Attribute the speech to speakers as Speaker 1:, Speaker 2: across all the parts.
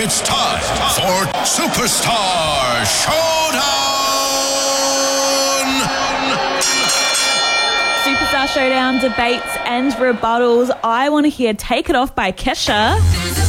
Speaker 1: It's time for Superstar Showdown!
Speaker 2: Superstar Showdown debates and rebuttals. I want to hear Take It Off by Kesha.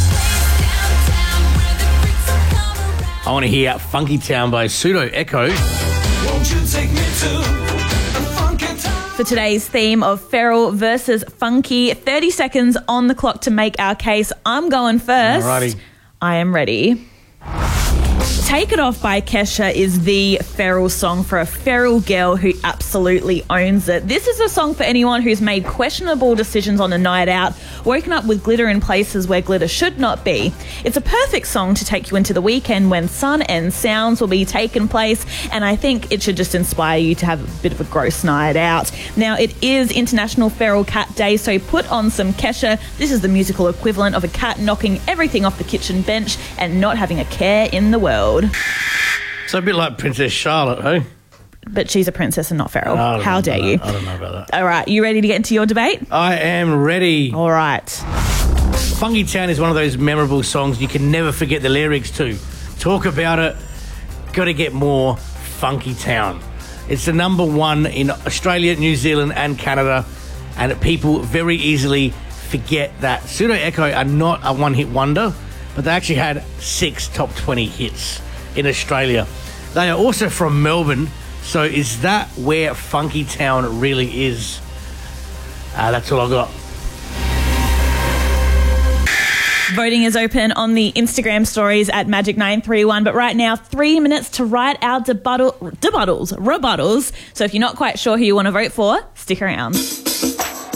Speaker 3: I want to hear Funky Town by Pseudo Echo.
Speaker 4: Won't you take me to a funky town?
Speaker 2: For today's theme of Feral versus Funky, 30 seconds on the clock to make our case. I'm going first.
Speaker 3: Alrighty.
Speaker 2: I am ready. Take It Off by Kesha is the feral song for a feral girl who absolutely owns it. This is a song for anyone who's made questionable decisions on a night out, woken up with glitter in places where glitter should not be. It's a perfect song to take you into the weekend when sun and sounds will be taking place, and I think it should just inspire you to have a bit of a gross night out. Now, it is International Feral Cat Day, so put on some Kesha. This is the musical equivalent of a cat knocking everything off the kitchen bench and not having a care in the world.
Speaker 3: So a bit like Princess Charlotte, hey?
Speaker 2: But she's a princess and not feral. How dare you?
Speaker 3: I don't know about that.
Speaker 2: All right, you ready to get into your debate?
Speaker 3: I am ready.
Speaker 2: All right.
Speaker 3: Funky Town is one of those memorable songs you can never forget the lyrics to. Talk about it, got to get more Funky Town. It's the number one in Australia, New Zealand and Canada, and people very easily forget that. Pseudo Echo are not a one-hit wonder, but they actually had 6 top 20 hits in Australia. They are also from Melbourne, so is that where Funky Town really is? That's all I got.
Speaker 2: Voting is open on the Instagram stories at Magic931, but right now, 3 minutes to write our rebuttals. So if you're not quite sure who you want to vote for, stick around.